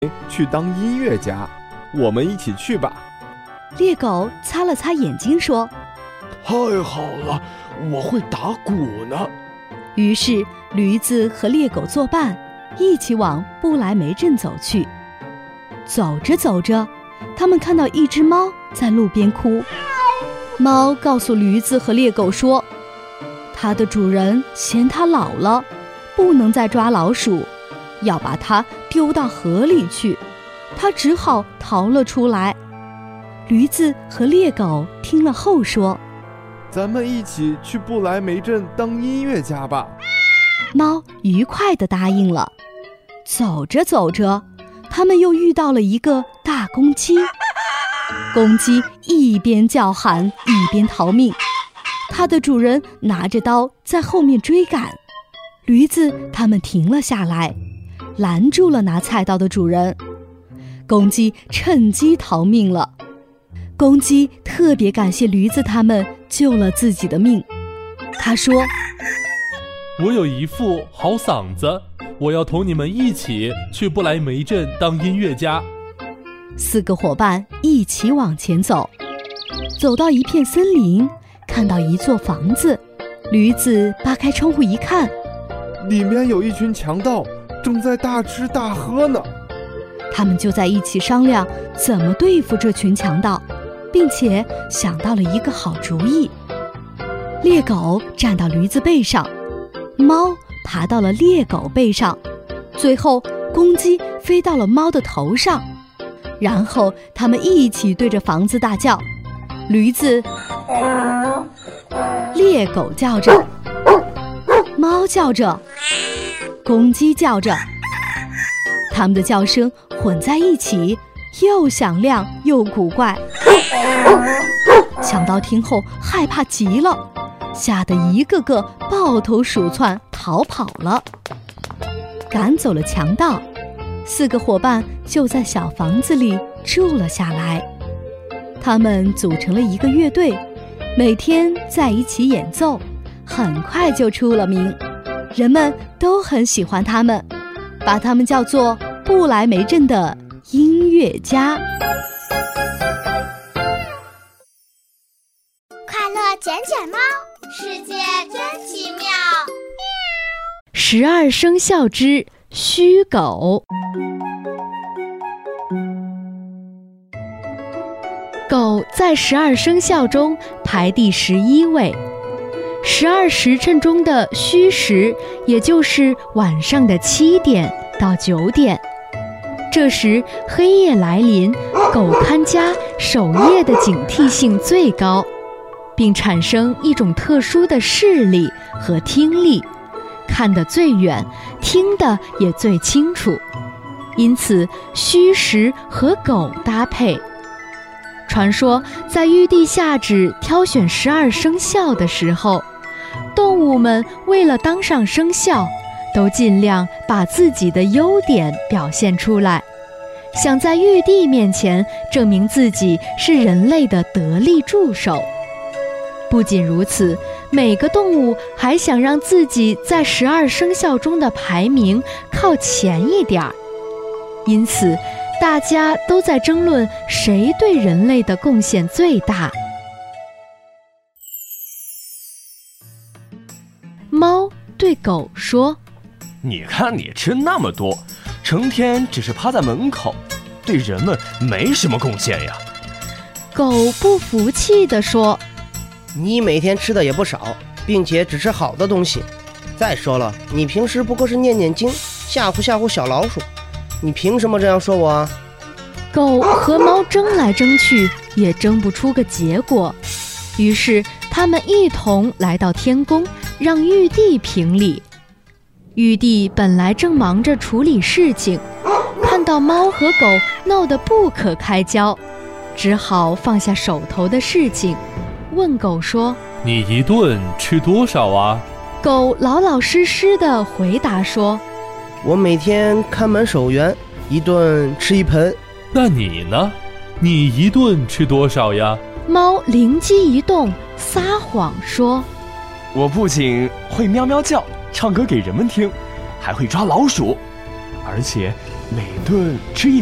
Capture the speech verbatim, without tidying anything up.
去当音乐家，我们一起去吧。 猎狗擦了擦眼睛说： 太好了，我会打鼓呢。 于是驴子和猎狗作伴，一起往不来梅镇走去。走着走着，他们看到一只猫在路边哭。猫告诉驴子和猎狗说，它的主人嫌它老了，不能再抓老鼠，要把它丢到河里去。它只好逃了出来。驴子和猎狗听了后说： 咱们一起去不来梅镇当音乐家吧。 猫愉快地答应了。走着走着，他们又遇到了一个大公鸡。公鸡一边叫喊一边逃命，它的主人拿着刀在后面追赶。驴子他们停了下来，拦住了拿菜刀的主人。公鸡趁机逃命了。公鸡特别感谢驴子他们救了自己的命。他说： 我有一副好嗓子，我要同你们一起去不来梅镇当音乐家。 四个伙伴一起往前走，走到一片森林，看到一座房子。驴子扒开窗户一看， 里面有一群强盗，正在大吃大喝呢。 他们就在一起商量怎么对付这群强盗，并且想到了一个好主意。猎狗站到驴子背上，猫爬到了猎狗背上，最后公鸡飞到了猫的头上。然后他们一起对着房子大叫，驴子、猎狗叫着，猫叫着，公鸡叫着，他们的叫声混在一起，又响亮又古怪。强盗听后害怕极了，吓得一个个抱头鼠窜逃跑了。赶走了强盗，四个伙伴就在小房子里住了下来。他们组成了一个乐队，每天在一起演奏，很快就出了名。人们都很喜欢他们，把他们叫做不来梅镇的音乐家。 快乐捡捡猫，世界真奇妙。 十二生肖之虚狗。狗在十二生肖中排第十一位。十二时辰中的戌时，也就是晚上的七点到九点，这时黑夜来临，狗看家守夜的警惕性最高，并产生一种特殊的视力和听力，看得最远，听得也最清楚，因此戌时和狗搭配。传说在玉帝下旨挑选十二生肖的时候，动物们为了当上生肖，都尽量把自己的优点表现出来，想在玉帝面前证明自己是人类的得力助手。不仅如此，每个动物还想让自己在十二生肖中的排名靠前一点儿，因此大家都在争论谁对人类的贡献最大。猫对狗说： 你看你吃那么多，成天只是趴在门口，对人们没什么贡献呀。 狗不服气地说： 你每天吃的也不少，并且只吃好的东西。再说了，你平时不过是念念经，吓唬吓唬小老鼠，你凭什么这样说我啊？ 狗和猫争来争去，也争不出个结果。于是他们一同来到天宫，让玉帝评理。玉帝本来正忙着处理事情，看到猫和狗闹得不可开交，只好放下手头的事情，问狗说： 你一顿吃多少啊？ 狗老老实实地回答说： 我每天看门守园，一顿吃一盆。 那你呢？你一顿吃多少呀？ 猫灵机一动，撒谎说： 我不仅会喵喵叫，唱歌给人们听，还会抓老鼠，而且每顿吃一